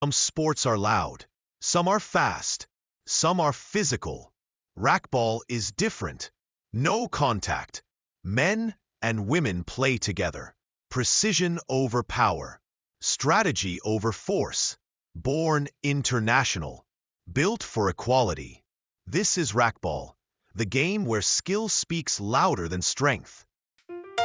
Some sports are loud, some are fast, some are physical. Racquetball is different. No contact. Men and women play together. Precision over power. Strategy over force. Born international. Built for equality. This is racquetball, the game where skill speaks louder than strength.